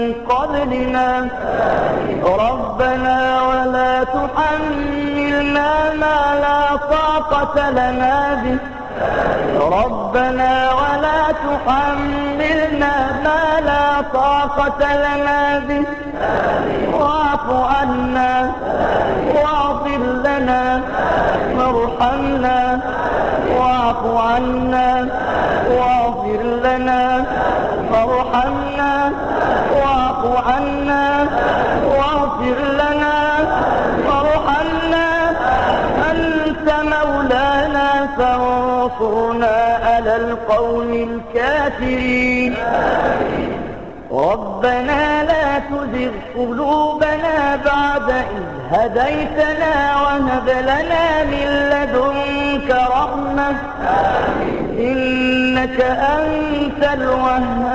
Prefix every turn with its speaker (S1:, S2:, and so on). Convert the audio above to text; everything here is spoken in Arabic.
S1: قبلنا ربنا ولا تحملنا ما لا طاقة لنا به ربنا ولا تحملنا ما لا طاقة لنا به واعف عنا واغفر لنا وارحمنا واعف عنا واغفر لنا وارحمنا واعف عنا واغفر لنا وارحمنا أنت مولانا فانصرنا على القوم الكافرين ربنا لا تزغ قلوبنا بعد إذ هديتنا وهب لنا من لدنك رحمة إنك أنت الوهاب.